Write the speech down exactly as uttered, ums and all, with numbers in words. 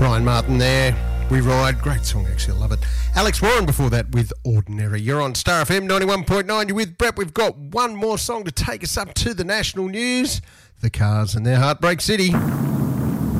Brian Martin there. We Ride. Great song, actually. I love it. Alex Warren before that with Ordinary. You're on Star F M ninety-one point nine. You're with Brett. We've got one more song to take us up to the national news. The Cars and their Heartbreak City.